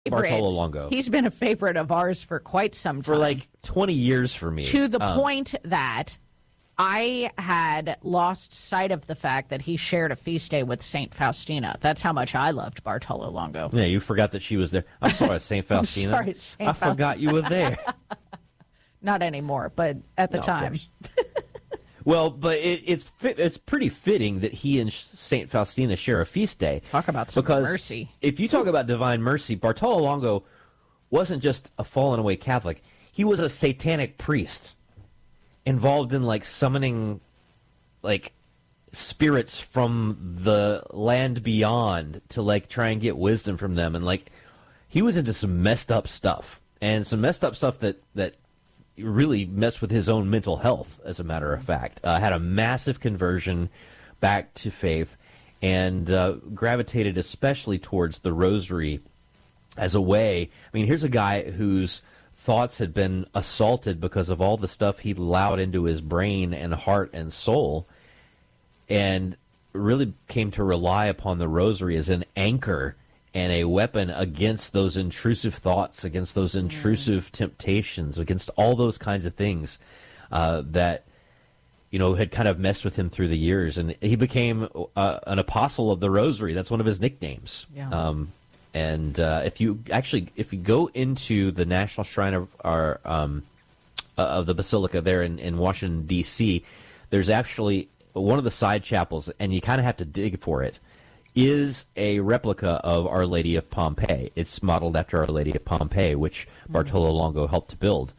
Bartolo Longo. He's been a favorite of ours for quite some time. For like 20 years for me. To the point that I had lost sight of the fact that he shared a feast day with St. Faustina. That's how much I loved Bartolo Longo. Yeah, you forgot that she was there. I'm sorry, St. Faustina. I'm sorry, St. I forgot you were there. Not anymore, but at the time. Well, but it's pretty fitting that he and St. Faustina share a feast day. Talk about some mercy. If you talk about divine mercy, Bartolo Longo wasn't just a fallen away Catholic. He was a satanic priest involved in like summoning like spirits from the land beyond to like try and get wisdom from them, and like he was into some messed up stuff that really messed with his own mental health, as a matter of fact. Had a massive conversion back to faith, and gravitated especially towards the rosary as a way. I mean, here's a guy whose thoughts had been assaulted because of all the stuff he allowed into his brain and heart and soul, and really came to rely upon the rosary as an anchor and a weapon against those intrusive thoughts, against those intrusive temptations, against all those kinds of things that, you know, had kind of messed with him through the years. And he became an apostle of the rosary. That's one of his nicknames. Yeah. If you go into the National Shrine of the Basilica there in Washington, D.C., there's actually one of the side chapels, and you kind of have to dig for it, is a replica of Our Lady of Pompeii. It's modeled after Our Lady of Pompeii, which Bartolo Longo helped to build.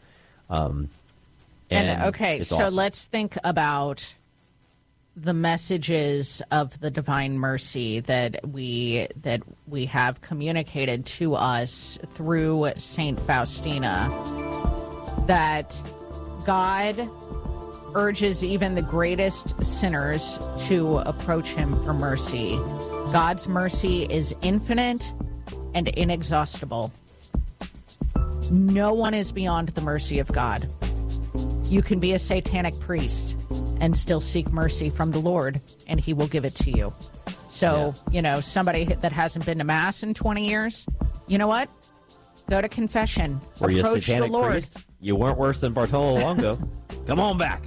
Okay, so awesome. Let's think about the messages of the divine mercy that we have communicated to us through Saint Faustina, that God urges even the greatest sinners to approach him for mercy. God's mercy is infinite and inexhaustible. No one is beyond the mercy of God. You can be a satanic priest and still seek mercy from the Lord, and he will give it to you. So, you know, somebody that hasn't been to Mass in 20 years, you know what? Go to confession. Were you a Approach satanic the Lord. priest? You weren't worse than Bartolo Longo. Come on back.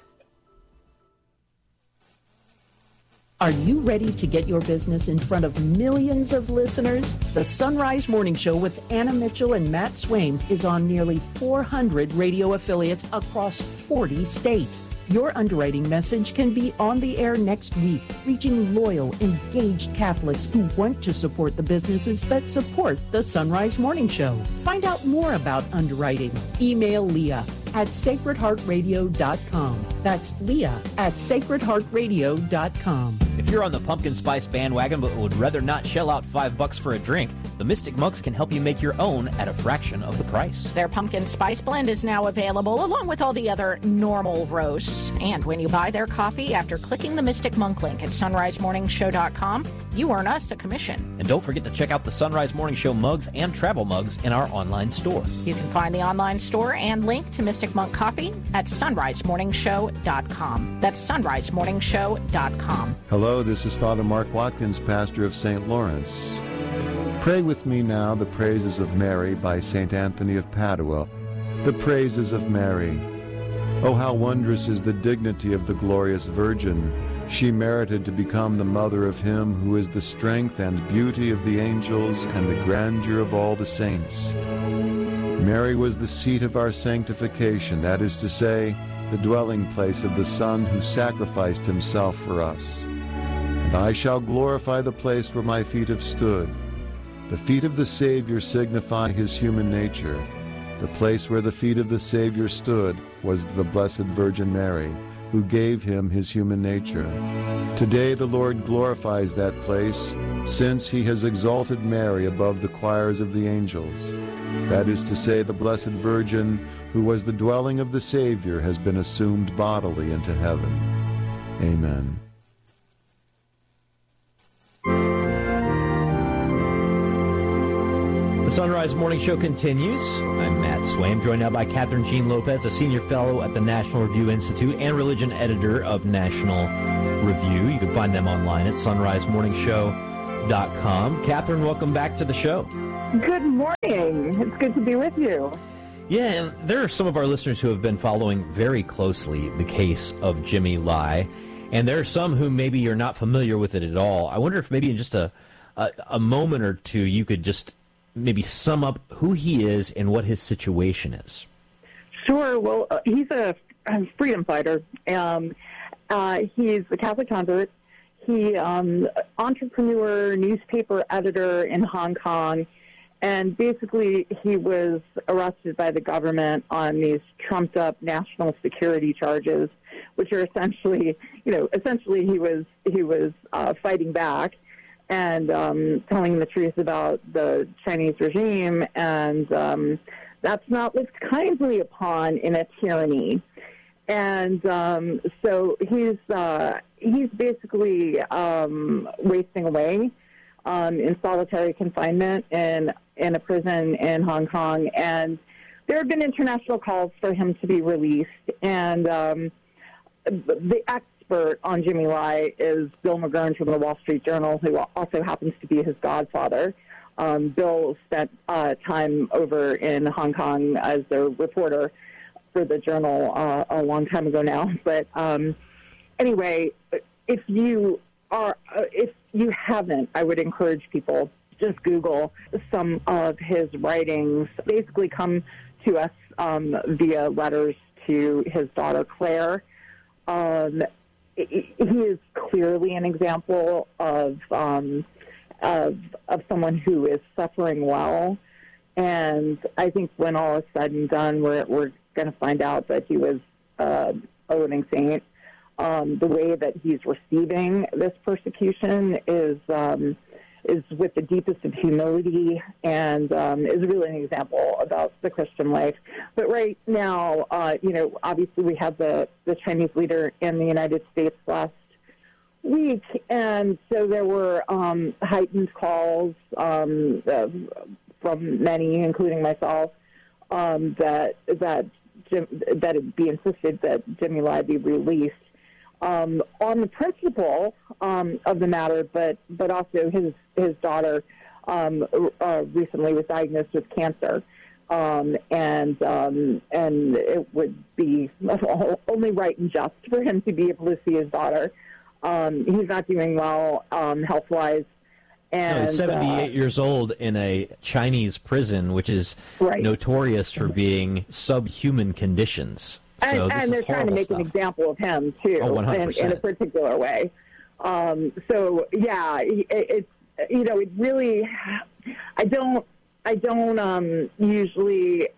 Are you ready to get your business in front of millions of listeners? The Sunrise Morning Show with Anna Mitchell and Matt Swaim is on nearly 400 radio affiliates across 40 states. Your underwriting message can be on the air next week, reaching loyal, engaged Catholics who want to support the businesses that support the Sunrise Morning Show. Find out more about underwriting. Email Leah at sacredheartradio.com. That's Leah at sacredheartradio.com. If you're on the pumpkin spice bandwagon but would rather not shell out $5 for a drink, the Mystic Monks can help you make your own at a fraction of the price. Their pumpkin spice blend is now available along with all the other normal roasts. And when you buy their coffee after clicking the Mystic Monk link at sunrisemorningshow.com, you earn us a commission. And don't forget to check out the Sunrise Morning Show mugs and travel mugs in our online store. You can find the online store and link to Mystic Monk Coffee at sunrisemorningshow.com. That's sunrisemorningshow.com. Hello, this is Father Mark Watkins, pastor of St. Lawrence. Pray with me now the praises of Mary by St. Anthony of Padua. The praises of Mary. Oh, how wondrous is the dignity of the glorious Virgin. She merited to become the mother of him who is the strength and beauty of the angels and the grandeur of all the saints. Mary was the seat of our sanctification, that is to say, the dwelling place of the Son who sacrificed himself for us. And I shall glorify the place where my feet have stood. The feet of the Savior signify his human nature. The place where the feet of the Savior stood was the Blessed Virgin Mary, who gave him his human nature. Today the Lord glorifies that place, since he has exalted Mary above the choirs of the angels. That is to say, the Blessed Virgin, who was the dwelling of the Savior, has been assumed bodily into heaven. Amen. The Sunrise Morning Show continues. I'm Matt Swaim, joined now by Catherine Jean Lopez, a senior fellow at the National Review Institute and religion editor of National Review. You can find them online at sunrisemorningshow.com. Catherine, welcome back to the show. Good morning. It's good to be with you. Yeah, and there are some of our listeners who have been following very closely the case of Jimmy Lai, and there are some who maybe you're not familiar with it at all. I wonder if maybe in just a moment or two you could just maybe sum up who he is and what his situation is. Sure. Well, he's a freedom fighter. He's a Catholic convert. He entrepreneur, newspaper editor in Hong Kong. And basically, he was arrested by the government on these trumped-up national security charges, which are essentially he was fighting back and telling the truth about the Chinese regime, and that's not looked kindly upon in a tyranny. And so he's basically wasting away in solitary confinement in a prison in Hong Kong. And there have been international calls for him to be released. And the expert on Jimmy Lai is Bill McGurn from the Wall Street Journal, who also happens to be his godfather. Bill spent time over in Hong Kong as a reporter for the Journal a long time ago now. But anyway, if you haven't, I would encourage people, just Google some of his writings. Basically come to us via letters to his daughter, Claire. He is clearly an example of someone who is suffering well. And I think when all is said and done, we're going to find out that he was a living saint. The way that he's receiving this persecution is with the deepest of humility, and is really an example about the Christian life. But right now, obviously we had the Chinese leader in the United States last week, and so there were heightened calls from many, including myself, that it be insisted that Jimmy Lai be released. On the principle of the matter, but also his daughter recently was diagnosed with cancer, and it would be only right and just for him to be able to see his daughter. He's not doing well health-wise. And, he's 78 years old in a Chinese prison, which is notorious for being subhuman conditions. So and they're trying to make an example of him too, in a particular way. So yeah, it's it really. I don't usually.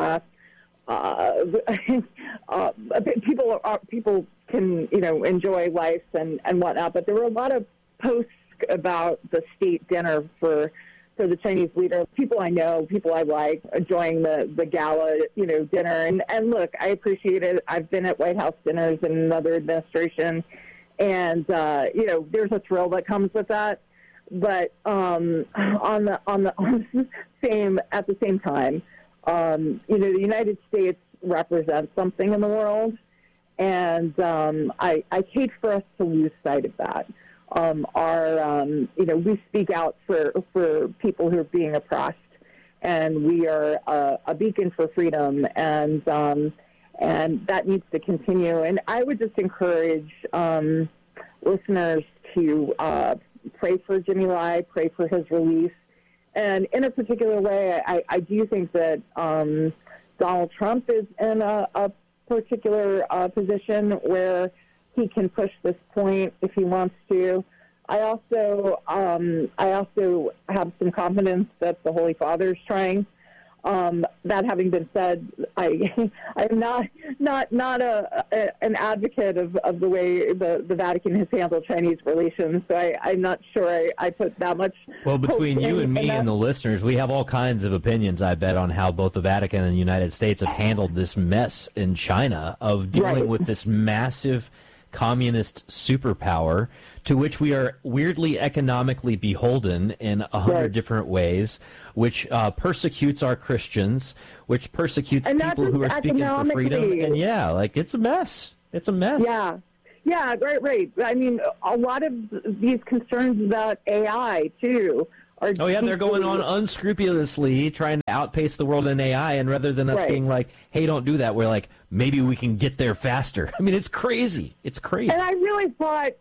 People can enjoy life and whatnot, but there were a lot of posts about the state dinner for the Chinese leader. People I know, people I like, enjoying the gala, dinner. And look, I appreciate it. I've been at White House dinners in another administration, and there's a thrill that comes with that. But at the same time, the United States represents something in the world, and I hate for us to lose sight of that. We speak out for people who are being oppressed, and we are a beacon for freedom, and that needs to continue. And I would just encourage listeners to pray for Jimmy Lai, pray for his release. And in a particular way, I do think that Donald Trump is in a particular position where he can push this point if he wants to. I also have some confidence that the Holy Father is trying. That having been said, I am not an advocate of the way the Vatican has handled Chinese relations. So I'm not sure I put that much. Well, between you and me and the listeners, we have all kinds of opinions, I bet, on how both the Vatican and the United States have handled this mess in China of dealing with this massive communist superpower to which we are weirdly economically beholden in 100 different ways, which persecutes our Christians, which persecutes people who are speaking for freedom. And it's a mess. It's a mess. Yeah, right. I mean, a lot of these concerns about AI, too, Oh, yeah, they're going on unscrupulously trying to outpace the world in AI, and rather than us being like, hey, don't do that, we're like, maybe we can get there faster. I mean, it's crazy. It's crazy. And I really thought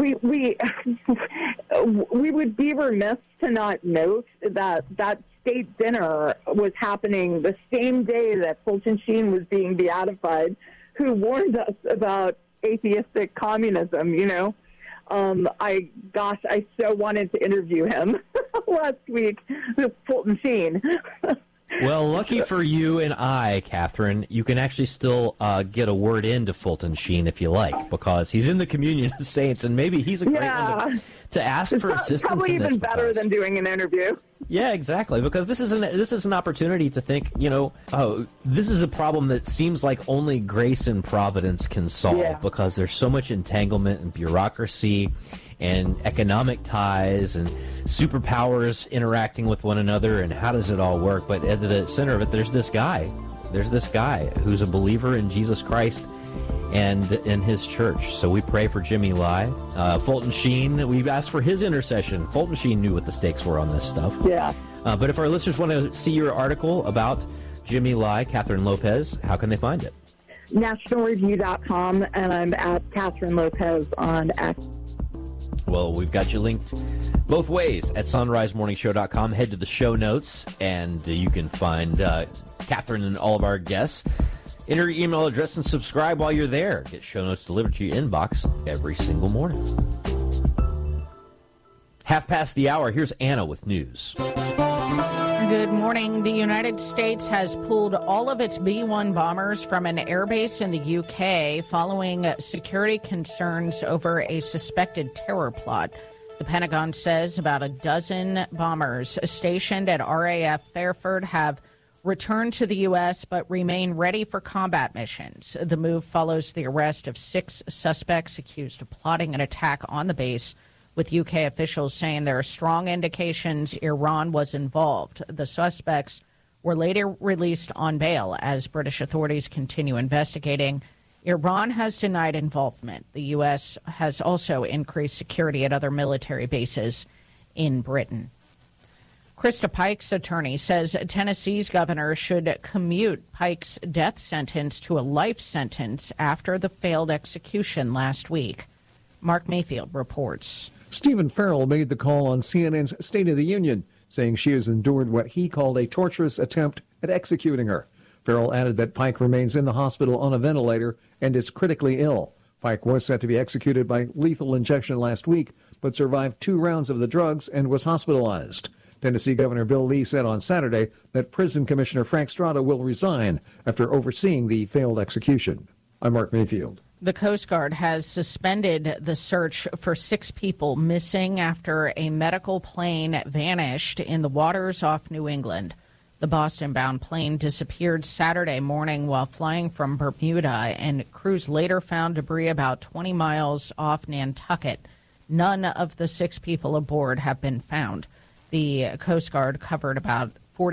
we would be remiss to not note that state dinner was happening the same day that Fulton Sheen was being beatified, who warned us about atheistic communism, you know. I so wanted to interview him last week with Fulton Sheen. Well, lucky for you and I, Catherine, you can actually still get a word into Fulton Sheen if you like, because he's in the Communion of Saints, and maybe he's a great one to ask for assistance. Probably even better than doing an interview. Yeah, exactly, because this is an opportunity to think, you know, oh, this is a problem that seems like only grace and providence can solve, because there's so much entanglement and bureaucracy and economic ties and superpowers interacting with one another, and how does it all work? But at the center of it, there's this guy who's a believer in Jesus Christ and in his church. So we pray for Jimmy Lai. Fulton Sheen, we've asked for his intercession. Fulton Sheen knew what the stakes were on this stuff. Yeah. But if our listeners want to see your article about Jimmy Lai, Catherine Lopez, how can they find it? NationalReview.com, and I'm at Catherine Lopez on X. Well, we've got you linked both ways at sunrisemorningshow.com. Head to the show notes, and you can find Catherine and all of our guests. Enter your email address and subscribe while you're there. Get show notes delivered to your inbox every single morning. 1:30. Here's Anna with news. Good morning. The United States has pulled all of its B-1 bombers from an airbase in the UK following security concerns over a suspected terror plot. The Pentagon says about a dozen bombers stationed at RAF Fairford have returned to the U.S. but remain ready for combat missions. The move follows the arrest of 6 suspects accused of plotting an attack on the base, with UK officials saying there are strong indications Iran was involved. The suspects were later released on bail as British authorities continue investigating. Iran has denied involvement. The U.S. has also increased security at other military bases in Britain. Krista Pike's attorney says Tennessee's governor should commute Pike's death sentence to a life sentence after the failed execution last week. Mark Mayfield reports. Stephen Farrell made the call on CNN's State of the Union, saying she has endured what he called a torturous attempt at executing her. Farrell added that Pike remains in the hospital on a ventilator and is critically ill. Pike was set to be executed by lethal injection last week, but survived 2 rounds of the drugs and was hospitalized. Tennessee Governor Bill Lee said on Saturday that Prison Commissioner Frank Strada will resign after overseeing the failed execution. I'm Mark Mayfield. The Coast Guard has suspended the search for 6 people missing after a medical plane vanished in the waters off New England. The Boston-bound plane disappeared Saturday morning while flying from Bermuda, and crews later found debris about 20 miles off Nantucket. None of the 6 people aboard have been found. The Coast Guard covered about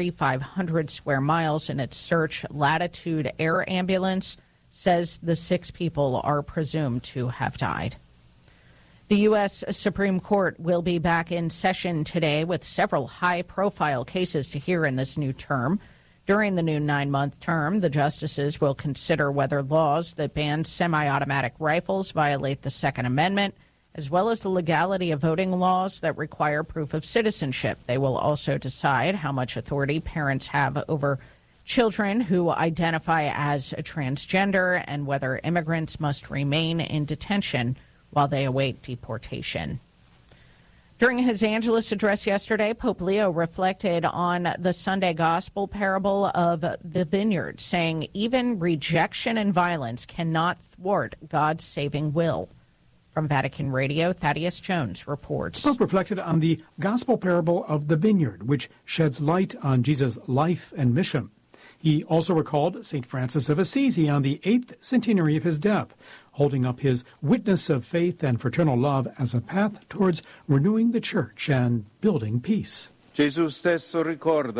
4,500 square miles in its search. Latitude Air Ambulance says the 6 people are presumed to have died. The U.S. Supreme Court will be back in session today with several high-profile cases to hear in this new term. During the new 9-month term, the justices will consider whether laws that ban semi-automatic rifles violate the Second Amendment, as well as the legality of voting laws that require proof of citizenship. They will also decide how much authority parents have over children who identify as a transgender and whether immigrants must remain in detention while they await deportation. During his Angelus address yesterday, Pope Leo reflected on the Sunday gospel parable of the vineyard, saying even rejection and violence cannot thwart God's saving will. From Vatican Radio, Thaddeus Jones reports. Pope reflected on the gospel parable of the vineyard, which sheds light on Jesus' life and mission. He also recalled St. Francis of Assisi on the 8th centenary of his death, holding up his witness of faith and fraternal love as a path towards renewing the church and building peace. Jesus, the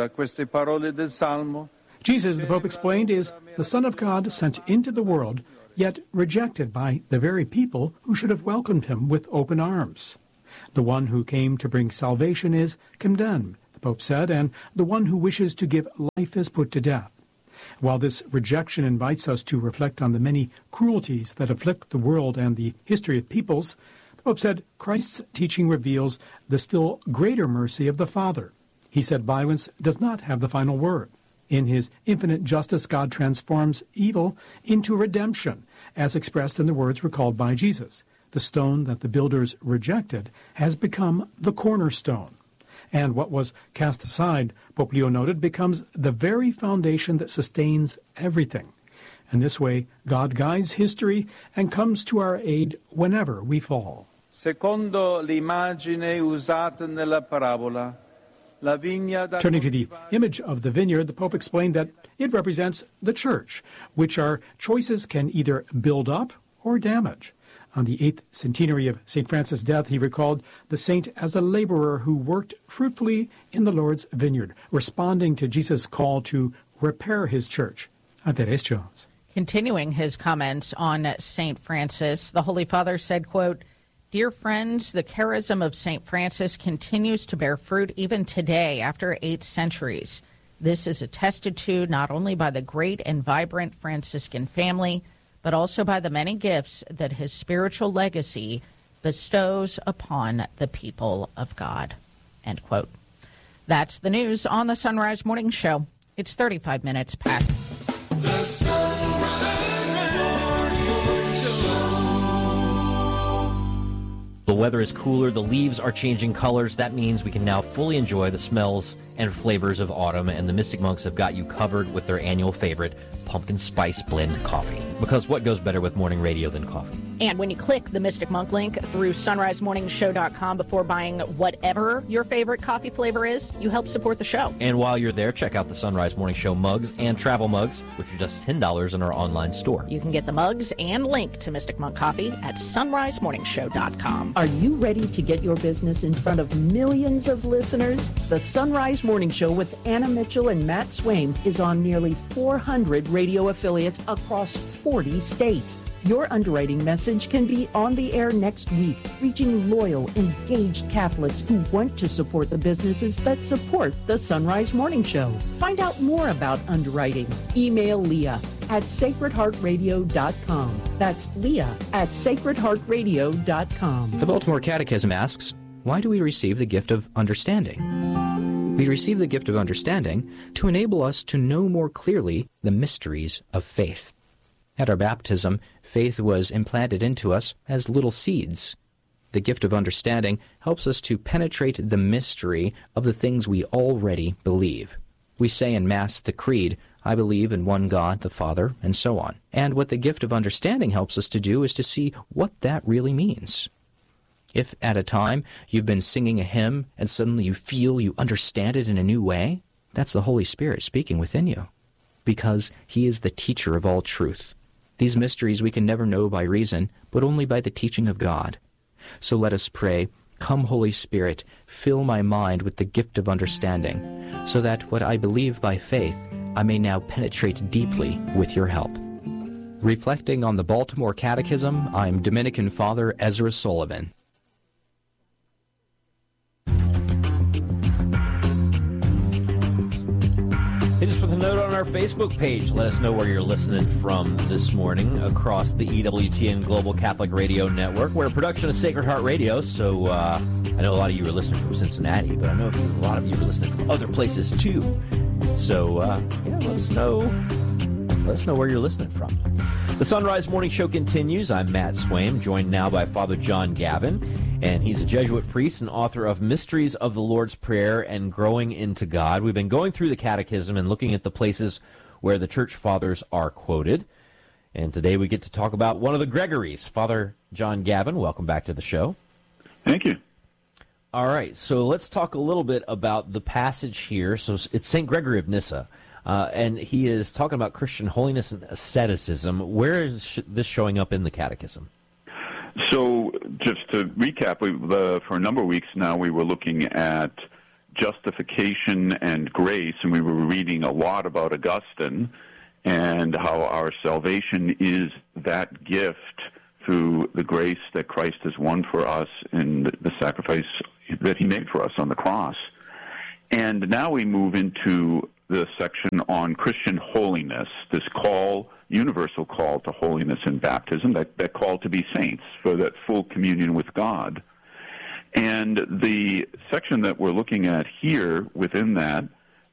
Pope explained, is the Son of God sent into the world, yet rejected by the very people who should have welcomed him with open arms. The one who came to bring salvation is condemned, the Pope said, and the one who wishes to give life is put to death. While this rejection invites us to reflect on the many cruelties that afflict the world and the history of peoples, the Pope said Christ's teaching reveals the still greater mercy of the Father. He said violence does not have the final word. In his infinite justice, God transforms evil into redemption, as expressed in the words recalled by Jesus. The stone that the builders rejected has become the cornerstone. And what was cast aside, Pope Leo noted, becomes the very foundation that sustains everything. In this way, God guides history and comes to our aid whenever we fall. Secondo l'immagine usata nella parabola, la vigna da... Turning to the image of the vineyard, the Pope explained that it represents the Church, which our choices can either build up or damage. On the 8th centenary of St. Francis' death, he recalled the saint as a laborer who worked fruitfully in the Lord's vineyard, responding to Jesus' call to repair his church. I'm Teres Jones. Continuing his comments on St. Francis, the Holy Father said, quote, "Dear friends, the charism of St. Francis continues to bear fruit even today after 8 centuries. This is attested to not only by the great and vibrant Franciscan family, but also by the many gifts that his spiritual legacy bestows upon the people of God." End quote. That's the news on the Sunrise Morning Show. It's 35 minutes past. The Sunrise Morning Show. The weather is cooler, the leaves are changing colors. That means we can now fully enjoy the smells and flavors of autumn, and the Mystic Monks have got you covered with their annual favorite, pumpkin spice blend coffee. Because what goes better with morning radio than coffee? And when you click the Mystic Monk link through sunrisemorningshow.com before buying whatever your favorite coffee flavor is, you help support the show. And while you're there, check out the Sunrise Morning Show mugs and travel mugs, which are just $10 in our online store. You can get the mugs and link to Mystic Monk Coffee at sunrisemorningshow.com. Are you ready to get your business in front of millions of listeners? The Sunrise Morning Show with Anna Mitchell and Matt Swaim is on nearly 400 radio affiliates across 40 states. Your underwriting message can be on the air next week, reaching loyal, engaged Catholics who want to support the businesses that support the Sunrise Morning Show. Find out more about underwriting. Email Leah at sacredheartradio.com. That's Leah at sacredheartradio.com. The Baltimore Catechism asks, why do we receive the gift of understanding? We receive the gift of understanding to enable us to know more clearly the mysteries of faith. At our baptism, faith was implanted into us as little seeds. The gift of understanding helps us to penetrate the mystery of the things we already believe. We say in Mass the Creed, I believe in one God, the Father, and so on. And what the gift of understanding helps us to do is to see what that really means. If at a time you've been singing a hymn and suddenly you feel you understand it in a new way, that's the Holy Spirit speaking within you, because He is the teacher of all truth. These mysteries we can never know by reason, but only by the teaching of God. So let us pray, come Holy Spirit, fill my mind with the gift of understanding, so that what I believe by faith, I may now penetrate deeply with your help. Reflecting on the Baltimore Catechism, I'm Dominican Father Ezra Sullivan. Hit us with a note on our Facebook page. Let us know where you're listening from this morning across the EWTN Global Catholic Radio Network. We're a production of Sacred Heart Radio, so I know a lot of you are listening from Cincinnati, but I know a lot of you are listening from other places too. So, let us know where you're listening from. The Sunrise Morning Show continues. I'm Matt Swaim, joined now by Father John Gavin, and he's a Jesuit priest and author of Mysteries of the Lord's Prayer and Growing into God. We've been going through the Catechism and looking at the places where the Church Fathers are quoted. And today we get to talk about one of the Gregories. Father John Gavin, welcome back to the show. Thank you. All right, so let's talk a little bit about the passage here. So it's St. Gregory of Nyssa. And he is talking about Christian holiness and asceticism. Where is this showing up in the Catechism? So just to recap, for a number of weeks now we were looking at justification and grace, and we were reading a lot about Augustine and how our salvation is that gift through the grace that Christ has won for us in the sacrifice that he made for us on the cross. And now we move into the section on Christian holiness, this call, universal call to holiness in baptism, that call to be saints for that full communion with God. And the section that we're looking at here within that,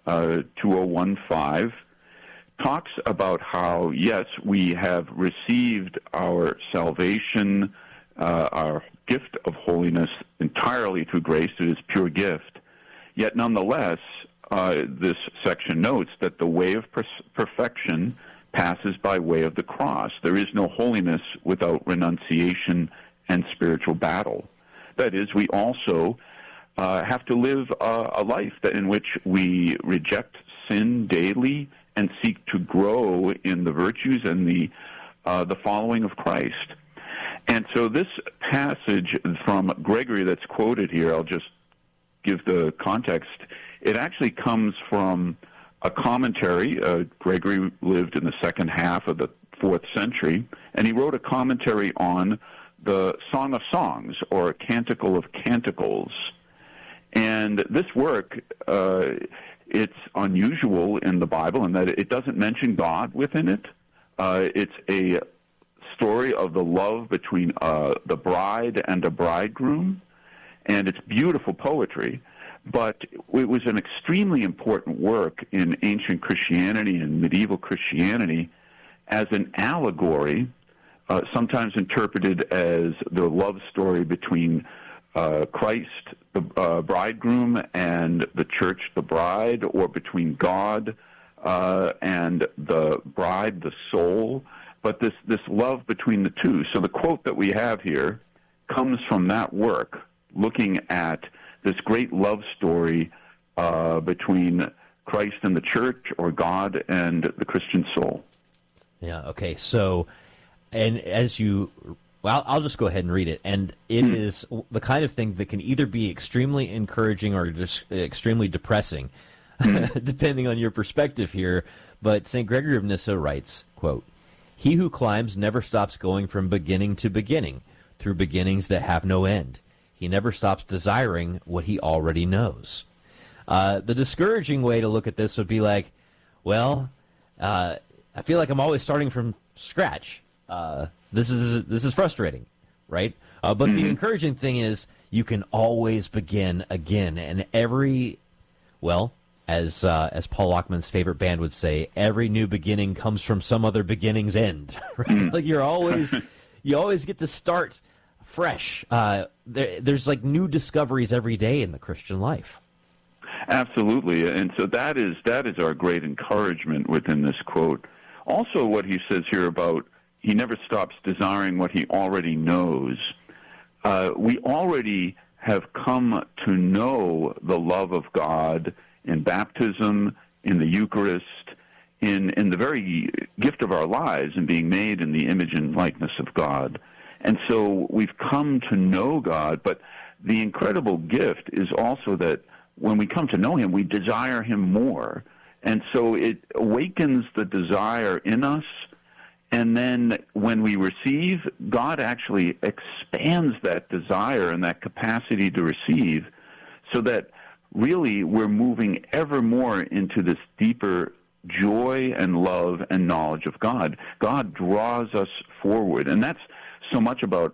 2015, talks about how, yes, we have received our salvation, our gift of holiness entirely through grace. It is pure gift. Yet nonetheless, this section notes that the way of perfection passes by way of the cross. There is no holiness without renunciation and spiritual battle. That is, we also have to live a life in which we reject sin daily and seek to grow in the virtues and the following of Christ. And so this passage from Gregory that's quoted here, I'll just give the context. It actually comes from a commentary. Gregory lived in the second half of the 4th century, and he wrote a commentary on the Song of Songs, or Canticle of Canticles. And this work, it's unusual in the Bible in that it doesn't mention God within it. It's a story of the love between the bride and a bridegroom, and it's beautiful poetry. But it was an extremely important work in ancient Christianity and medieval Christianity as an allegory, sometimes interpreted as the love story between Christ, the bridegroom, and the church, the bride, or between God and the bride, the soul. But this love between the two. So the quote that we have here comes from that work, looking at this great love story between Christ and the church, or God and the Christian soul. Yeah, okay. So, and as you, well, I'll just go ahead and read it. And it is the kind of thing that can either be extremely encouraging or just extremely depressing, depending on your perspective here. But St. Gregory of Nyssa writes, quote, "He who climbs never stops going from beginning to beginning, through beginnings that have no end. He never stops desiring what he already knows." The discouraging way to look at this would be like, well, I feel like I'm always starting from scratch. This is frustrating, right? But the encouraging thing is you can always begin again, and as Paul Lockman's favorite band would say, every new beginning comes from some other beginning's end. Right? Like you always get to start fresh. There's like new discoveries every day in the Christian life. Absolutely, and so that is our great encouragement within this quote. Also, what he says here about he never stops desiring what he already knows. We already have come to know the love of God in baptism, in the Eucharist, in the very gift of our lives, and being made in the image and likeness of God. And so we've come to know God, but the incredible gift is also that when we come to know him, we desire him more. And so it awakens the desire in us, and then when we receive, God actually expands that desire and that capacity to receive, so that really we're moving ever more into this deeper joy and love and knowledge of God. God draws us forward, and that's so much about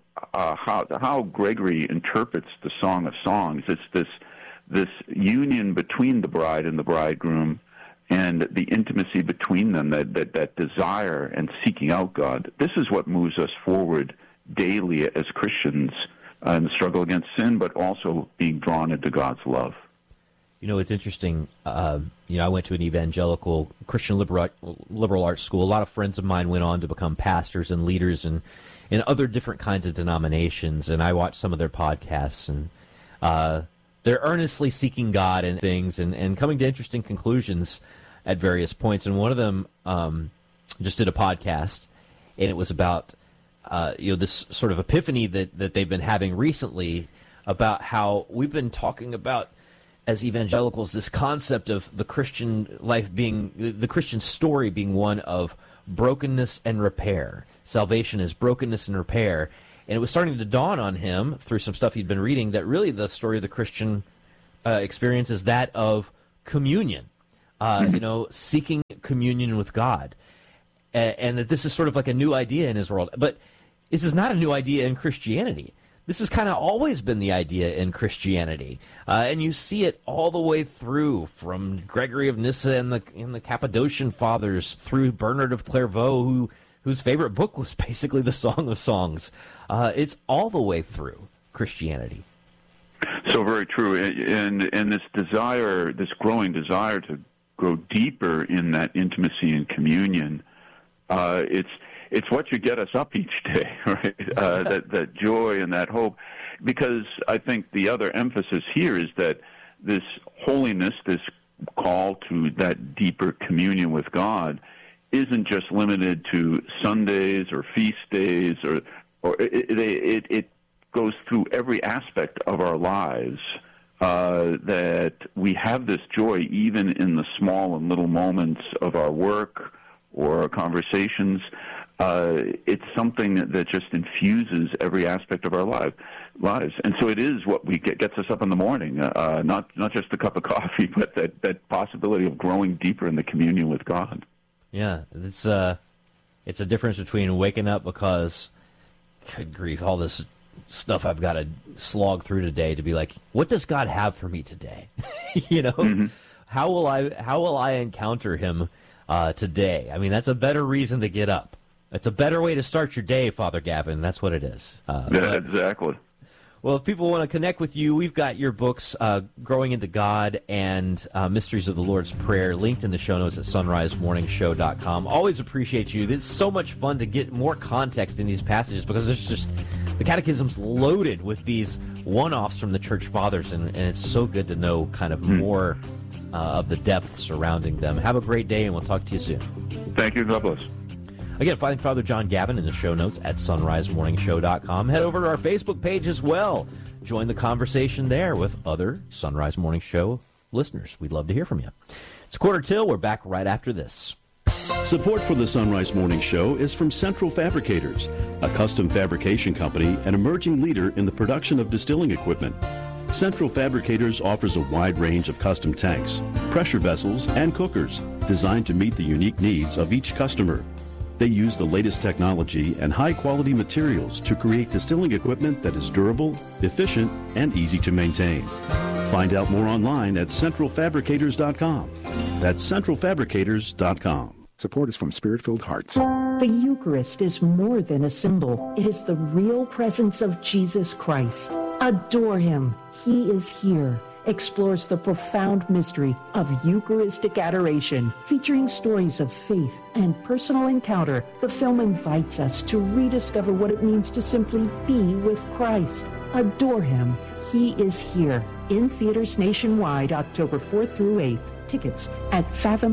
how Gregory interprets the Song of Songs. It's this union between the bride and the bridegroom, and the intimacy between them, that desire and seeking out God. This is what moves us forward daily as Christians in the struggle against sin, but also being drawn into God's love. You know, it's interesting. I went to an evangelical Christian liberal arts school. A lot of friends of mine went on to become pastors and leaders in other different kinds of denominations, and I watched some of their podcasts, and they're earnestly seeking God and things, and coming to interesting conclusions at various points. And one of them just did a podcast, and it was about this sort of epiphany that they've been having recently about how we've been talking about as evangelicals, this concept of the Christian life being, the Christian story being one of brokenness and repair. Salvation is brokenness and repair. And it was starting to dawn on him through some stuff he'd been reading that really the story of the Christian experience is that of communion, seeking communion with God. And that this is sort of like a new idea in his world. But this is not a new idea in Christianity. This has kind of always been the idea in Christianity. And you see it all the way through, from Gregory of Nyssa and the Cappadocian Fathers through Bernard of Clairvaux, whose favorite book was basically the Song of Songs. It's all the way through Christianity. So very true. And this desire, this growing desire to grow deeper in that intimacy and communion, it's what you get us up each day, right? That joy and that hope. Because I think the other emphasis here is that this holiness, this call to that deeper communion with God, isn't just limited to Sundays or feast days, or it goes through every aspect of our lives. That we have this joy even in the small and little moments of our work or our conversations. It's something that just infuses every aspect of our lives. And so it is what gets us up in the morning, not just a cup of coffee, but that possibility of growing deeper in the communion with God. Yeah, it's a difference between waking up because, good grief, all this stuff I've got to slog through today, to be like, what does God have for me today? Mm-hmm. How will I encounter him today? I mean, that's a better reason to get up. It's a better way to start your day, Father Gavin. That's what it is. Exactly. Well, if people want to connect with you, we've got your books, Growing into God and Mysteries of the Lord's Prayer, linked in the show notes at sunrisemorningshow.com. Always appreciate you. It's so much fun to get more context in these passages, because there's just, the Catechism's loaded with these one-offs from the Church Fathers, and it's so good to know kind of more of the depth surrounding them. Have a great day, and we'll talk to you soon. Thank you. God bless. Again, find Father John Gavin in the show notes at sunrisemorningshow.com. Head over to our Facebook page as well. Join the conversation there with other Sunrise Morning Show listeners. We'd love to hear from you. It's 1:45. We're back right after this. Support for the Sunrise Morning Show is from Central Fabricators, a custom fabrication company and emerging leader in the production of distilling equipment. Central Fabricators offers a wide range of custom tanks, pressure vessels, and cookers designed to meet the unique needs of each customer. They use the latest technology and high-quality materials to create distilling equipment that is durable, efficient, and easy to maintain. Find out more online at centralfabricators.com. That's centralfabricators.com. Support is from Spirit-Filled Hearts. The Eucharist is more than a symbol. It is the real presence of Jesus Christ. Adore him. He is here. Explores the profound mystery of Eucharistic adoration, featuring stories of faith and personal encounter. The film invites us to rediscover what it means to simply be with Christ. Adore him. He is here. In theaters nationwide, October 4th through 8th. Tickets at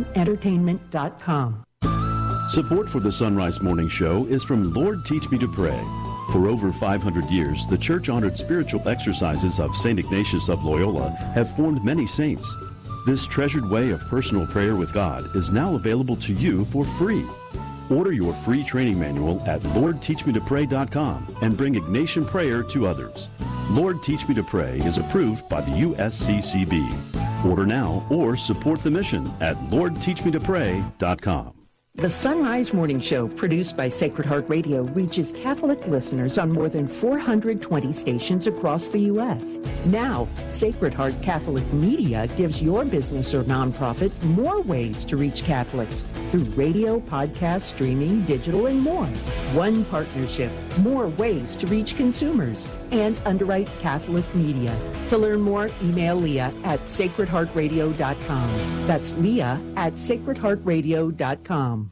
fathomentertainment.com. Support for the Sunrise Morning Show is from Lord Teach Me to Pray. For over 500 years, the church-honored spiritual exercises of St. Ignatius of Loyola have formed many saints. This treasured way of personal prayer with God is now available to you for free. Order your free training manual at LordTeachMeToPray.com and bring Ignatian prayer to others. Lord Teach Me to Pray is approved by the USCCB. Order now or support the mission at LordTeachMeToPray.com. The Sunrise Morning Show, produced by Sacred Heart Radio, reaches Catholic listeners on more than 420 stations across the U.S. Now, Sacred Heart Catholic Media gives your business or nonprofit more ways to reach Catholics through radio, podcast, streaming, digital, and more. One partnership, more ways to reach consumers, and underwrite Catholic media. To learn more, email Leah at sacredheartradio.com. That's Leah at sacredheartradio.com.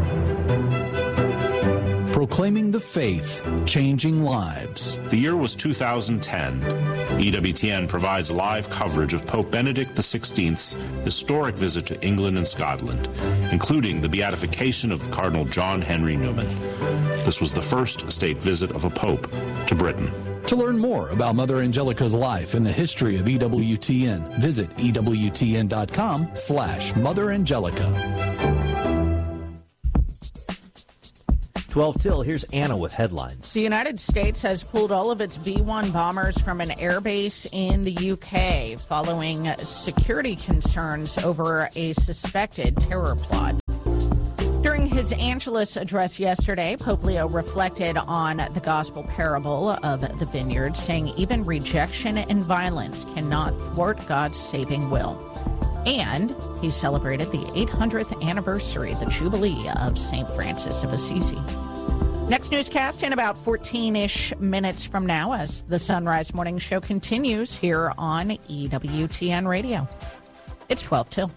Proclaiming the faith, changing lives. The year was 2010. EWTN provides live coverage of Pope Benedict XVI's historic visit to England and Scotland, including the beatification of Cardinal John Henry Newman. This was the first state visit of a pope to Britain. To learn more about Mother Angelica's life and the history of EWTN, visit EWTN.com/Mother Angelica. 12 till, here's Anna with headlines. The United States has pulled all of its B-1 bombers from an airbase in the UK following security concerns over a suspected terror plot. During his Angelus address yesterday, Pope Leo reflected on the gospel parable of the vineyard, saying even rejection and violence cannot thwart God's saving will. And he celebrated the 800th anniversary, the Jubilee of St. Francis of Assisi. Next newscast in about 14-ish minutes from now as the Sunrise Morning Show continues here on EWTN Radio. It's 12 till.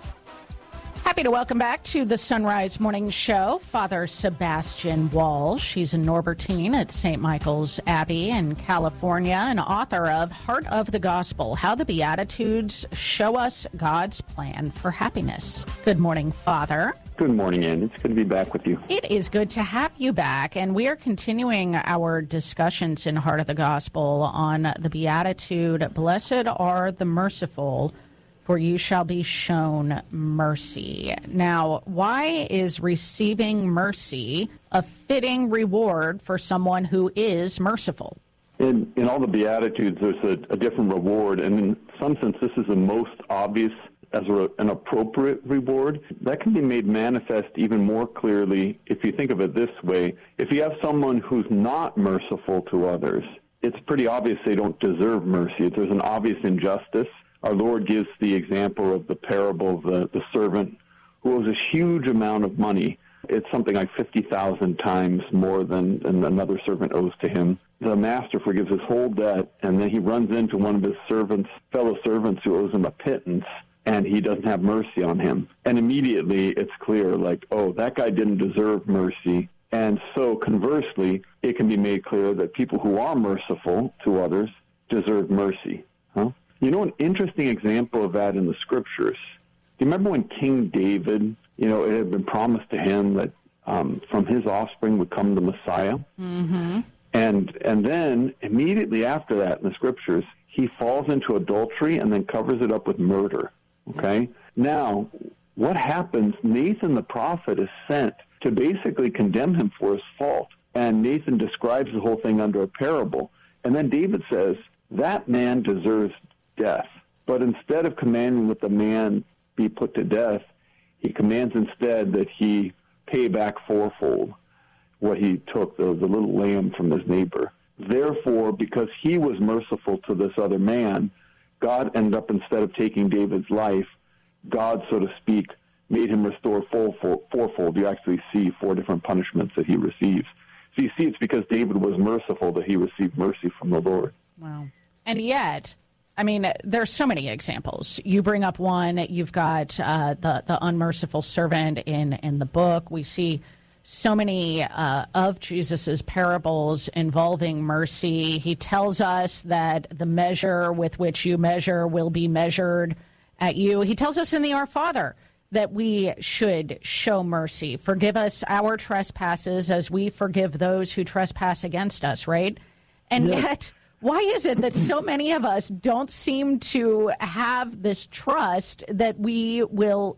Happy to welcome back to the Sunrise Morning Show Father Sebastian Walsh. He's a Norbertine at St. Michael's Abbey in California and author of Heart of the Gospel, How the Beatitudes Show Us God's Plan for Happiness. Good morning, Father. Good morning, Ann. It's good to be back with you. It is good to have you back, and we are continuing our discussions in Heart of the Gospel on the Beatitude, Blessed are the merciful, for you shall be shown mercy. Now, why is receiving mercy a fitting reward for someone who is merciful? In all the Beatitudes, there's a different reward, and in some sense, this is the most obvious as an appropriate reward. That can be made manifest even more clearly if you think of it this way. If you have someone who's not merciful to others, it's pretty obvious they don't deserve mercy. There's an obvious injustice. Our Lord gives the example of the parable of the servant who owes a huge amount of money. It's something like 50,000 times more than another servant owes to him. The master forgives his whole debt, and then he runs into one of his fellow servants who owes him a pittance, and he doesn't have mercy on him. And immediately it's clear, like, oh, that guy didn't deserve mercy. And so conversely, it can be made clear that people who are merciful to others deserve mercy. You know, an interesting example of that in the Scriptures, do you remember when King David, it had been promised to him that from his offspring would come the Messiah? Mm-hmm. And then immediately after that in the Scriptures, he falls into adultery and then covers it up with murder. Okay? Now, what happens? Nathan the prophet is sent to basically condemn him for his fault. And Nathan describes the whole thing under a parable. And then David says, that man deserves death. But instead of commanding that the man be put to death, he commands instead that he pay back fourfold what he took, the little lamb from his neighbor. Therefore, because he was merciful to this other man, God ended up, instead of taking David's life, God, so to speak, made him restore fourfold. You actually see 4 different punishments that he receives. So you see, it's because David was merciful that he received mercy from the Lord. Wow. And yet, I mean, there's so many examples. You bring up one. You've got the unmerciful servant in the book. We see so many of Jesus's parables involving mercy. He tells us that the measure with which you measure will be measured at you. He tells us in the Our Father that we should show mercy. Forgive us our trespasses as we forgive those who trespass against us, right? And yet, why is it that so many of us don't seem to have this trust that we will,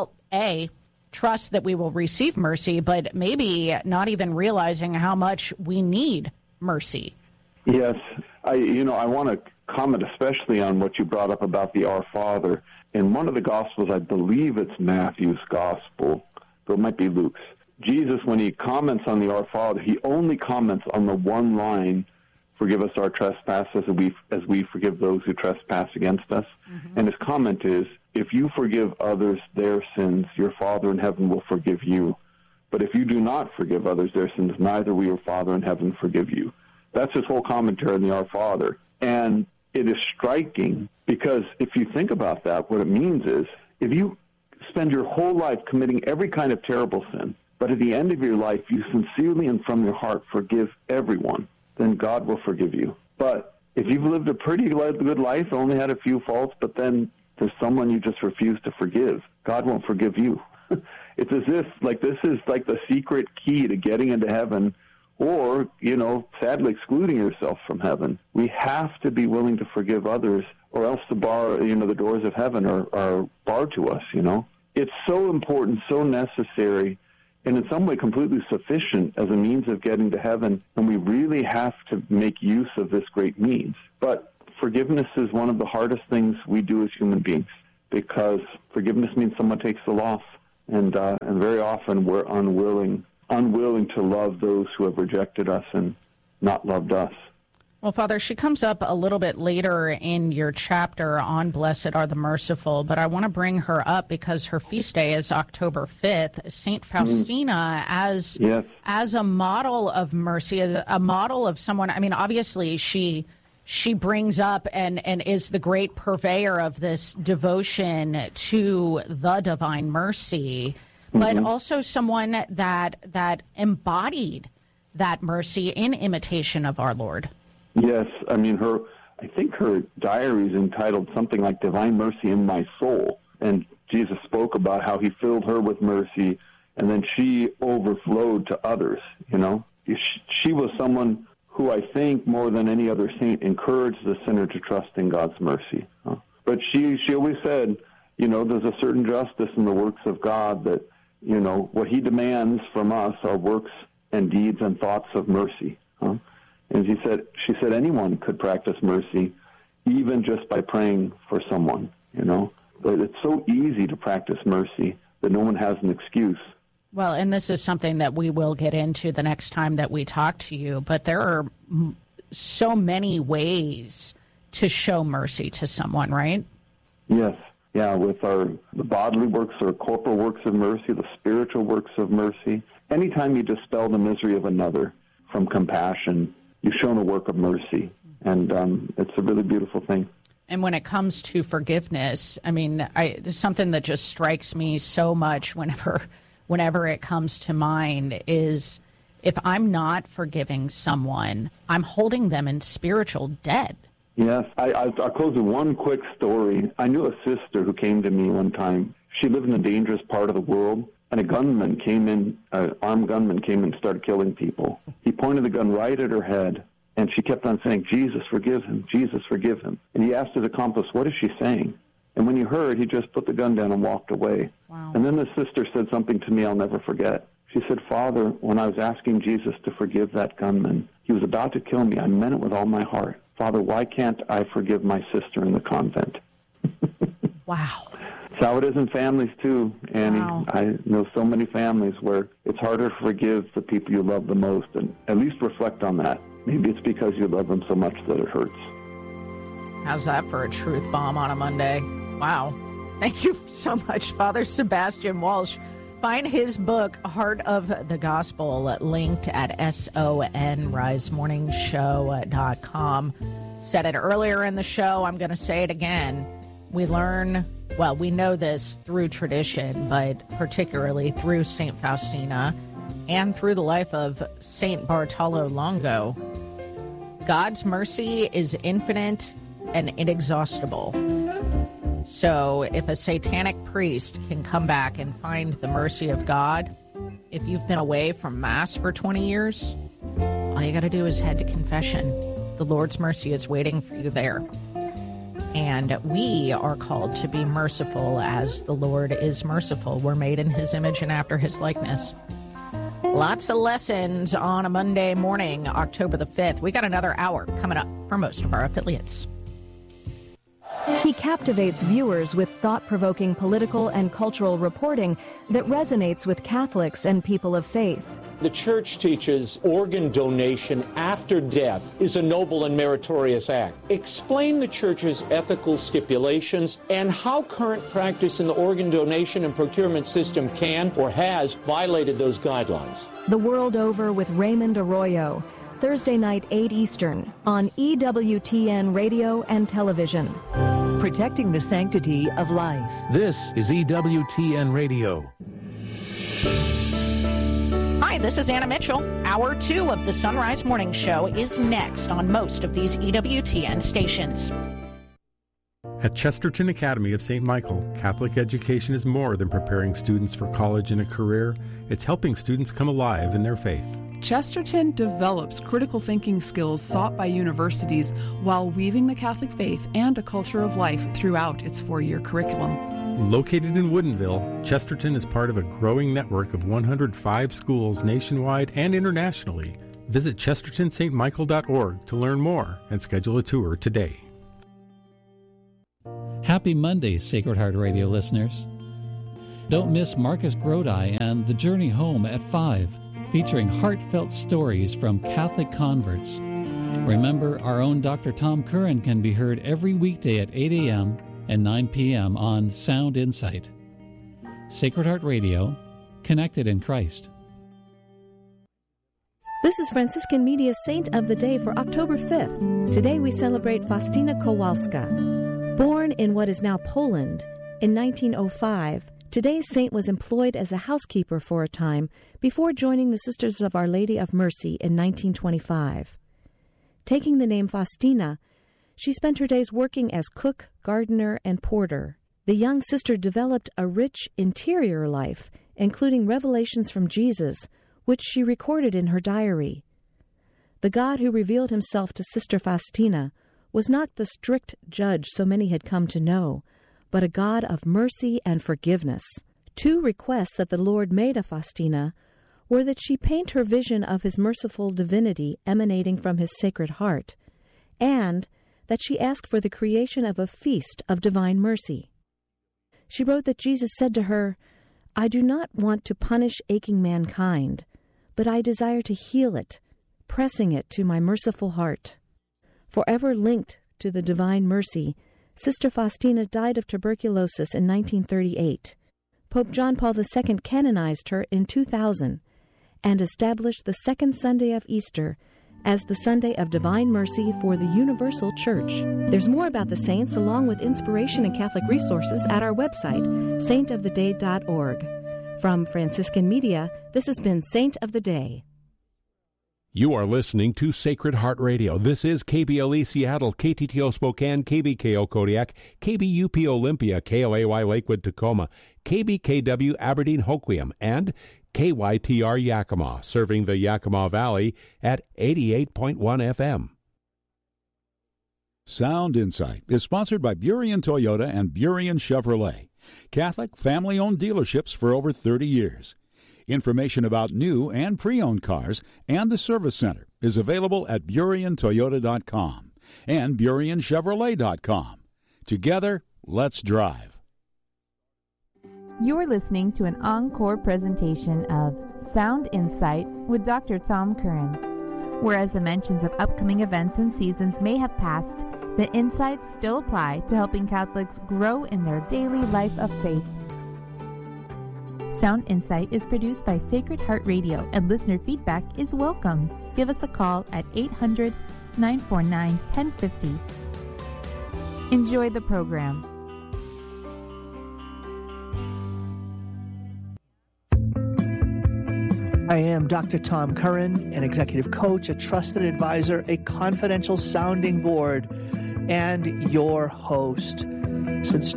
trust that we will receive mercy, but maybe not even realizing how much we need mercy? Yes. I want to comment especially on what you brought up about the Our Father. In one of the Gospels, I believe it's Matthew's Gospel, but it might be Luke's. Jesus, when he comments on the Our Father, he only comments on the one line, forgive us our trespasses as we forgive those who trespass against us. Mm-hmm. And his comment is, if you forgive others their sins, your Father in heaven will forgive you. But if you do not forgive others their sins, neither will your Father in heaven forgive you. That's his whole commentary on the Our Father. And it is striking because if you think about that, what it means is if you spend your whole life committing every kind of terrible sin, but at the end of your life you sincerely and from your heart forgive everyone, then God will forgive you. But if you've lived a pretty good life, only had a few faults, but then there's someone you just refuse to forgive, God won't forgive you. It's as if, this is like the secret key to getting into heaven or, sadly excluding yourself from heaven. We have to be willing to forgive others, or else the doors of heaven are barred to us, It's so important, so necessary, and in some way completely sufficient as a means of getting to heaven, and we really have to make use of this great means. But forgiveness is one of the hardest things we do as human beings, because forgiveness means someone takes the loss, and very often we're unwilling to love those who have rejected us and not loved us. Well, Father, she comes up a little bit later in your chapter on Blessed Are the Merciful, but I want to bring her up because her feast day is October 5th. St. Faustina, as a model of mercy, a model of someone, obviously she brings up and is the great purveyor of this devotion to the divine mercy, but also someone that embodied that mercy in imitation of our Lord. Yes, I think her diary is entitled something like Divine Mercy in My Soul, and Jesus spoke about how he filled her with mercy, and then she overflowed to others, She was someone who I think more than any other saint encouraged the sinner to trust in God's mercy. But she always said, there's a certain justice in the works of God that, what he demands from us are works and deeds and thoughts of mercy. And she said anyone could practice mercy, even just by praying for someone, But it's so easy to practice mercy that no one has an excuse. Well, and this is something that we will get into the next time that we talk to you, but there are so many ways to show mercy to someone, right? Yes. Yeah, with the bodily works or corporal works of mercy, the spiritual works of mercy. Anytime you dispel the misery of another from compassion, you've shown a work of mercy, and it's a really beautiful thing. And when it comes to forgiveness, there's something that just strikes me so much whenever it comes to mind is if I'm not forgiving someone, I'm holding them in spiritual debt. Yes, I'll close with one quick story. I knew a sister who came to me one time. She lived in a dangerous part of the world, and an armed gunman came in and started killing people. He pointed the gun right at her head, and she kept on saying, "Jesus, forgive him, Jesus, forgive him." And he asked his accomplice, "What is she saying?" And when he heard, he just put the gun down and walked away. Wow. And then the sister said something to me I'll never forget. She said, "Father, when I was asking Jesus to forgive that gunman, he was about to kill me. I meant it with all my heart. Father, why can't I forgive my sister in the convent?" Wow. That's how it is in families, too, Annie. Wow. I know so many families where it's harder to forgive the people you love the most, and at least reflect on that. Maybe it's because you love them so much that it hurts. How's that for a truth bomb on a Monday? Wow. Thank you so much, Father Sebastian Walsh. Find his book, Heart of the Gospel, linked at sonrisemorningshow.com. Said it earlier in the show. I'm going to say it again. We know this through tradition, but particularly through St. Faustina and through the life of St. Bartolo Longo. God's mercy is infinite and inexhaustible. So if a satanic priest can come back and find the mercy of God, if you've been away from Mass for 20 years, all you got to do is head to confession. The Lord's mercy is waiting for you there. And we are called to be merciful as the Lord is merciful. We're made in his image and after his likeness. Lots of lessons on a Monday morning, October the 5th. We got another hour coming up for most of our affiliates. He captivates viewers with thought-provoking political and cultural reporting that resonates with Catholics and people of faith. The Church teaches organ donation after death is a noble and meritorious act. Explain the Church's ethical stipulations and how current practice in the organ donation and procurement system can or has violated those guidelines. The World Over with Raymond Arroyo. Thursday night, 8 Eastern, on EWTN Radio and Television. Protecting the sanctity of life. This is EWTN Radio. Hi, this is Anna Mitchell. Hour 2 of the Sunrise Morning Show is next on most of these EWTN stations. At Chesterton Academy of St. Michael, Catholic education is more than preparing students for college and a career. It's helping students come alive in their faith. Chesterton develops critical thinking skills sought by universities while weaving the Catholic faith and a culture of life throughout its 4-year curriculum. Located in Woodinville, Chesterton is part of a growing network of 105 schools nationwide and internationally. Visit chestertonstmichael.org to learn more and schedule a tour today. Happy Monday, Sacred Heart Radio listeners. Don't miss Marcus Grodi and The Journey Home at 5, featuring heartfelt stories from Catholic converts. Remember, our own Dr. Tom Curran can be heard every weekday at 8 a.m. and 9 p.m. on Sound Insight. Sacred Heart Radio, connected in Christ. This is Franciscan Media's Saint of the Day for October 5th. Today we celebrate Faustina Kowalska. Born in what is now Poland in 1905, today's saint was employed as a housekeeper for a time before joining the Sisters of Our Lady of Mercy in 1925. Taking the name Faustina, she spent her days working as cook, gardener, and porter. The young sister developed a rich interior life, including revelations from Jesus, which she recorded in her diary. The God who revealed himself to Sister Faustina was not the strict judge so many had come to know, but a God of mercy and forgiveness. 2 requests that the Lord made of Faustina were that she paint her vision of his merciful divinity emanating from his Sacred Heart, and that she ask for the creation of a feast of divine mercy. She wrote that Jesus said to her, "I do not want to punish aching mankind, but I desire to heal it, pressing it to my merciful heart." Forever linked to the divine mercy, Sister Faustina died of tuberculosis in 1938. Pope John Paul II canonized her in 2000 and established the second Sunday of Easter as the Sunday of Divine Mercy for the Universal Church. There's more about the saints along with inspiration and Catholic resources at our website, saintoftheday.org. From Franciscan Media, this has been Saint of the Day. You are listening to Sacred Heart Radio. This is KBLE Seattle, KTTO Spokane, KBKO Kodiak, KBUP Olympia, KLAY Lakewood Tacoma, KBKW Aberdeen Hoquiam, and KYTR Yakima, serving the Yakima Valley at 88.1 FM. Sound Insight is sponsored by Burien Toyota and Burien Chevrolet, Catholic family-owned dealerships for over 30 years. Information about new and pre-owned cars and the service center is available at BurienToyota.com and BurienChevrolet.com. Together, let's drive. You're listening to an encore presentation of Sound Insight with Dr. Tom Curran. Whereas the mentions of upcoming events and seasons may have passed, the insights still apply to helping Catholics grow in their daily life of faith. Sound Insight is produced by Sacred Heart Radio, and listener feedback is welcome. Give us a call at 800-949-1050. Enjoy the program. I am Dr. Tom Curran, an executive coach, a trusted advisor, a confidential sounding board, and your host since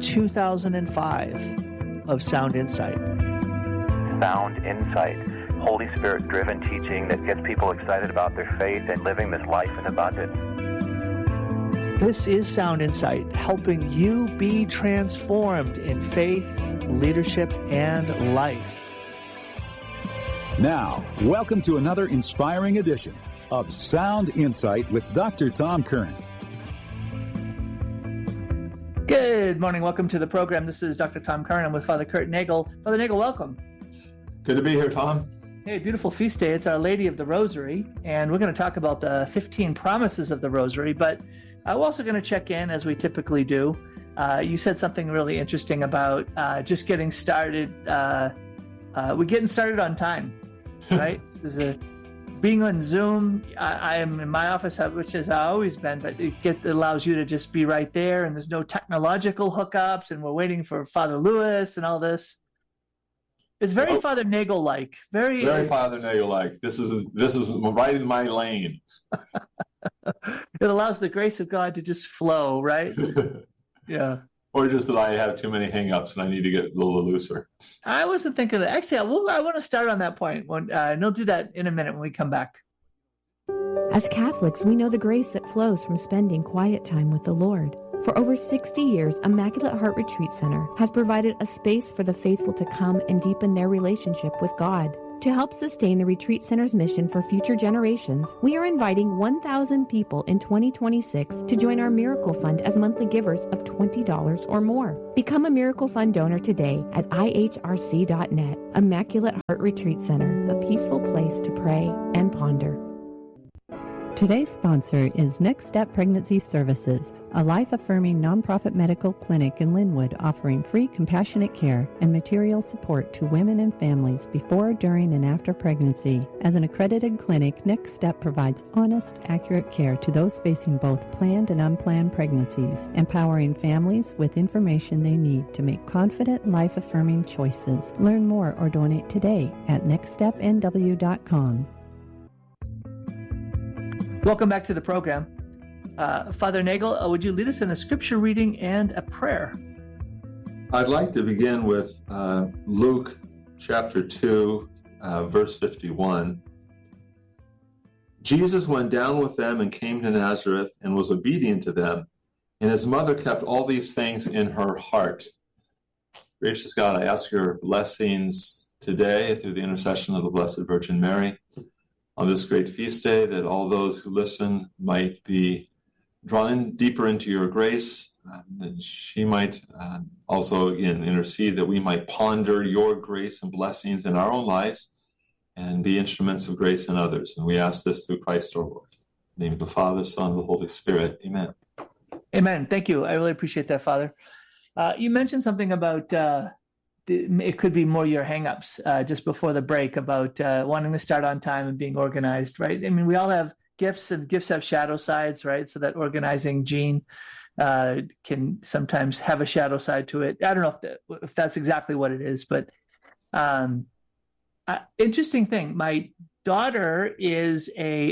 2005 of Sound Insight. Sound Insight, Holy Spirit-driven teaching that gets people excited about their faith and living this life in abundance. This is Sound Insight, helping you be transformed in faith, leadership, and life. Now, welcome to another inspiring edition of Sound Insight with Dr. Tom Curran. Good morning. Welcome to the program. This is Dr. Tom Curran. I'm with Father Kurt Nagel. Father Nagel, welcome. Good to be here, Tom. Hey, beautiful feast day. It's Our Lady of the Rosary, and we're going to talk about the 15 promises of the Rosary, but we're also going to check in, as we typically do. You said something really interesting about just getting started. We're getting started on time, right? This is being on Zoom. I am in my office, which is I've always been, but it allows you to just be right there, and there's no technological hookups, and we're waiting for Father Lewis and all this. It's very Father Nagel-like. Very Father Nagel-like. This is right in my lane. It allows the grace of God to just flow, right? Yeah. Or just that I have too many hang-ups and I need to get a little looser. I wasn't thinking that. Actually, I want to start on that point. And we'll do that in a minute when we come back. As Catholics, we know the grace that flows from spending quiet time with the Lord. For over 60 years, Immaculate Heart Retreat Center has provided a space for the faithful to come and deepen their relationship with God. To help sustain the Retreat Center's mission for future generations, we are inviting 1,000 people in 2026 to join our Miracle Fund as monthly givers of $20 or more. Become a Miracle Fund donor today at ihrc.net. Immaculate Heart Retreat Center, a peaceful place to pray and ponder. Today's sponsor is Next Step Pregnancy Services, a life-affirming nonprofit medical clinic in Linwood offering free compassionate care and material support to women and families before, during, and after pregnancy. As an accredited clinic, Next Step provides honest, accurate care to those facing both planned and unplanned pregnancies, empowering families with information they need to make confident, life-affirming choices. Learn more or donate today at nextstepnw.com. Welcome back to the program. Father Nagel, would you lead us in a scripture reading and a prayer? I'd like to begin with Luke chapter 2, verse 51. Jesus went down with them and came to Nazareth and was obedient to them, and his mother kept all these things in her heart. Gracious God, I ask your blessings today through the intercession of the Blessed Virgin Mary on this great feast day, that all those who listen might be drawn in deeper into your grace, that she might also, again, intercede that we might ponder your grace and blessings in our own lives and be instruments of grace in others. And we ask this through Christ our Lord. In the name of the Father, Son, and the Holy Spirit. Amen. Amen. Thank you. I really appreciate that, Father. You mentioned something about it could be more your hangups just before the break about wanting to start on time and being organized, right? I mean, we all have gifts, and gifts have shadow sides, right? So that organizing gene can sometimes have a shadow side to it. I don't know if that's exactly what it is, but interesting thing. My daughter is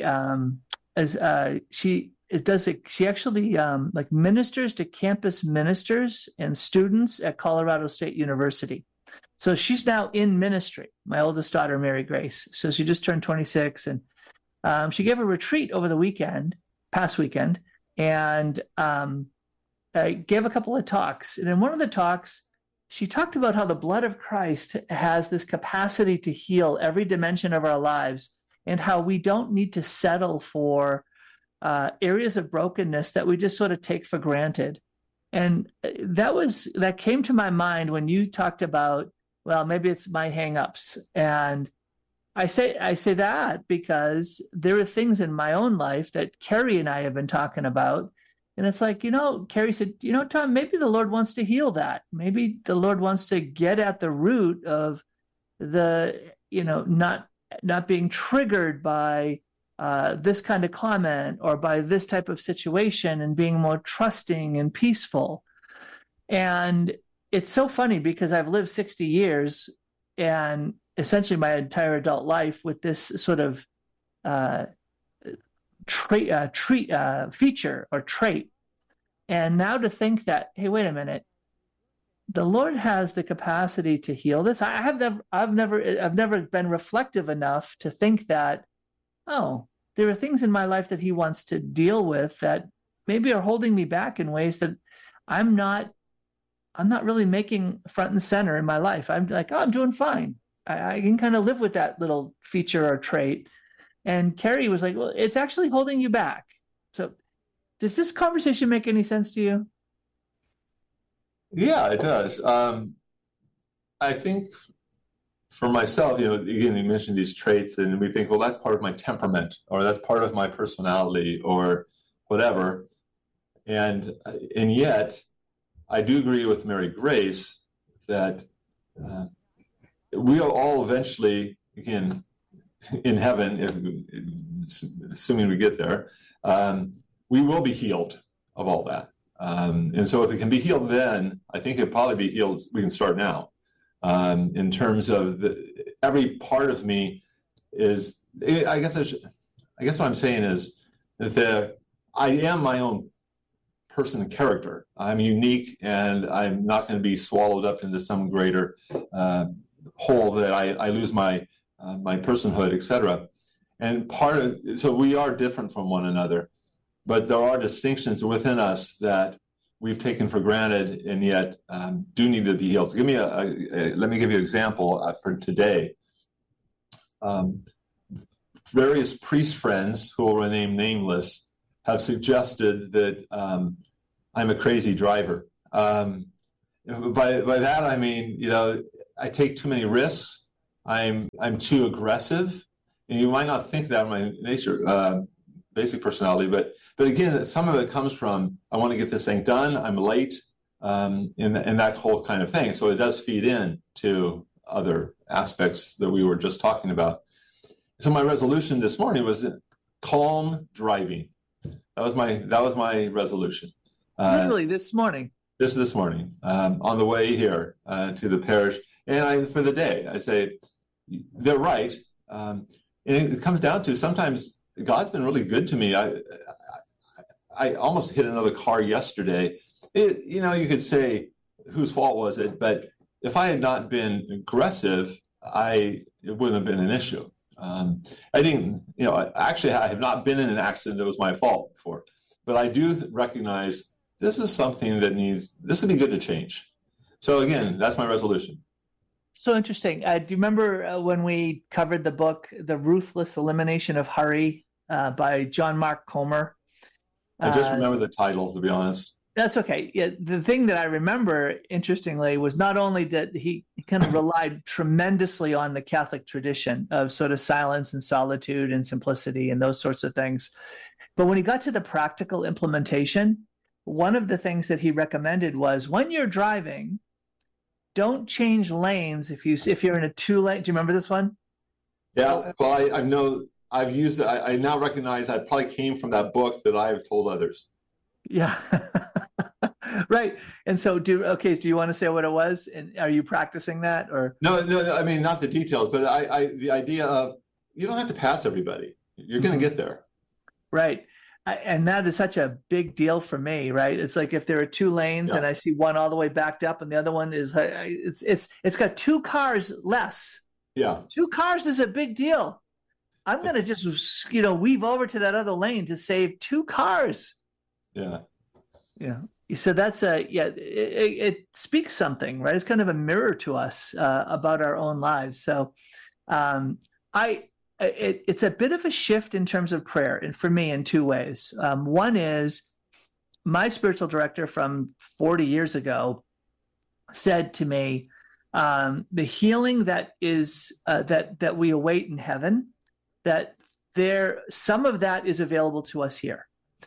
she actually like ministers to campus ministers and students at Colorado State University. So she's now in ministry, my oldest daughter, Mary Grace. So she just turned 26, and she gave a retreat over the past weekend, and I gave a couple of talks. And in one of the talks, she talked about how the blood of Christ has this capacity to heal every dimension of our lives, and how we don't need to settle for areas of brokenness that we just sort of take for granted. And that came to my mind when you talked about, well, maybe it's my hang-ups. And I say that because there are things in my own life that Carrie and I have been talking about. And it's like, Carrie said, Tom, maybe the Lord wants to heal that. Maybe the Lord wants to get at the root of the, not being triggered by this kind of comment or by this type of situation, and being more trusting and peaceful. And it's so funny because I've lived 60 years and essentially my entire adult life with this sort of feature or trait. And now to think that, hey, wait a minute, the Lord has the capacity to heal this. I've never been reflective enough to think that, oh, there are things in my life that he wants to deal with that maybe are holding me back in ways that I'm not really making front and center in my life. I'm like, oh, I'm doing fine. I can kind of live with that little feature or trait. And Carrie was like, well, it's actually holding you back. So does this conversation make any sense to you? Yeah, it does. I think for myself, again, you mentioned these traits, and we think, well, that's part of my temperament, or that's part of my personality, or whatever. And yet, I do agree with Mary Grace that we'll all eventually, again, in heaven, assuming we get there, we will be healed of all that. And so if it can be healed then, I think it'll probably be healed, we can start now. In terms of every part of me is, I guess what I'm saying is that I am my own person of character. I'm unique, and I'm not going to be swallowed up into some greater hole that I lose my personhood, etc. And so we are different from one another, but there are distinctions within us that we've taken for granted and yet do need to be healed. So let me give you an example for today. Various priest friends who will remain nameless have suggested that I'm a crazy driver. By that I mean, I take too many risks. I'm too aggressive, and you might not think that in my nature, basic personality, but again, some of it comes from I want to get this thing done. I'm late, and that whole kind of thing. So it does feed in to other aspects that we were just talking about. So my resolution this morning was calm driving. That was my resolution. Literally this morning. This morning, on the way here to the parish, and for the day, I say they're right, and it comes down to sometimes God's been really good to me. I almost hit another car yesterday. You could say whose fault was it, but if I had not been aggressive, it wouldn't have been an issue. Actually, I have not been in an accident that was my fault before, but I do recognize this is something this would be good to change. So again, that's my resolution. So interesting. Do you remember when we covered the book, The Ruthless Elimination of Hurry by John Mark Comer? I just remember the title, to be honest. That's okay. Yeah, the thing that I remember, interestingly, was not only that he kind of relied tremendously on the Catholic tradition of sort of silence and solitude and simplicity and those sorts of things, but when he got to the practical implementation, one of the things that he recommended was when you're driving, don't change lanes if you're in a 2-lane. Do you remember this one? Yeah. Well, I know I've used it. I now recognize I probably came from that book that I have told others. Yeah. Right. And so do you want to say what it was? And are you practicing that or? No, I mean, not the details, but the idea of you don't have to pass everybody. You're going to get there. Right. And that is such a big deal for me, right? It's like if there are 2 lanes and I see one all the way backed up and the other one is, it's got 2 cars less. Yeah. 2 cars is a big deal. I'm going to just, weave over to that other lane to save 2 cars. Yeah. Yeah. So that's it speaks something, right? It's kind of a mirror to us about our own lives. So it's a bit of a shift in terms of prayer, and for me in 2 ways. One is my spiritual director from 40 years ago said to me, the healing that is that we await in heaven, that some of that is available to us here.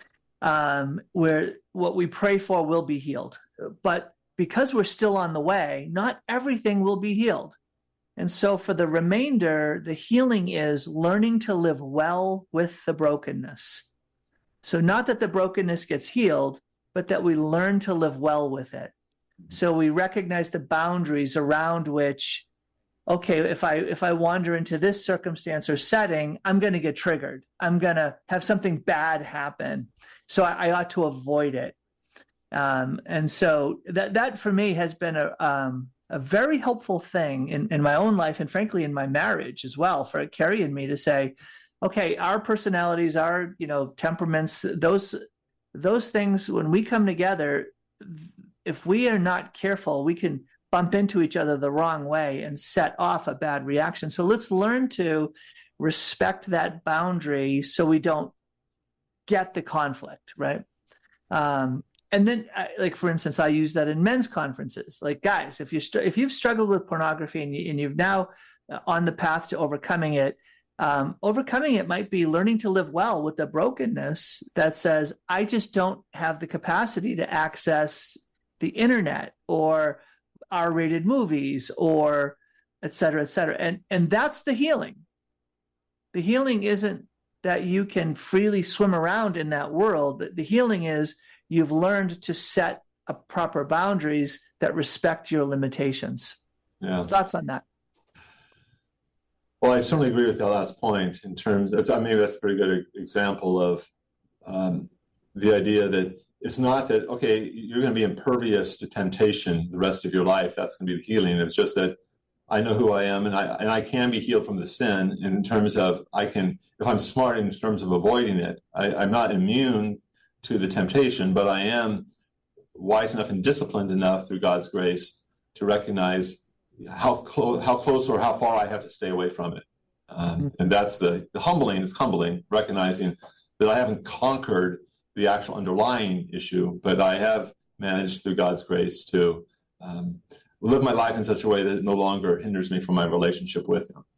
Where what we pray for will be healed. But because we're still on the way, not everything will be healed. And so for the remainder, the healing is learning to live well with the brokenness. So not that the brokenness gets healed, but that we learn to live well with it. So we recognize the boundaries around which, okay, if I wander into this circumstance or setting, I'm going to get triggered. I'm going to have something bad happen. So I ought to avoid it. And so that for me has been a very helpful thing in my own life and frankly in my marriage as well, for Carrie and me to say, okay, our personalities, our temperaments, those things, when we come together, if we are not careful, we can bump into each other the wrong way and set off a bad reaction. So let's learn to respect that boundary so we don't get the conflict, right? And then, like for instance, I use that in men's conferences. Like, guys, if you've struggled with pornography and you've now on the path to overcoming it might be learning to live well with the brokenness that says, I just don't have the capacity to access the internet or R-rated movies or et cetera, et cetera. And that's the healing. The healing isn't that you can freely swim around in that world. The healing is you've learned to set proper boundaries that respect your limitations. Yeah. Thoughts on that? Well, I certainly agree with that last point maybe that's a pretty good example of the idea that it's not that, okay, you're going to be impervious to temptation the rest of your life. That's going to be the healing. It's just that I know who I am, and I can be healed from the sin in terms of if I'm smart in terms of avoiding it. I'm not immune to the temptation, but I am wise enough and disciplined enough through God's grace to recognize how close or how far I have to stay away from it. And that's the humbling. It's humbling, recognizing that I haven't conquered the actual underlying issue, but I have managed through God's grace to live my life in such a way that it no longer hinders me from my relationship with Him.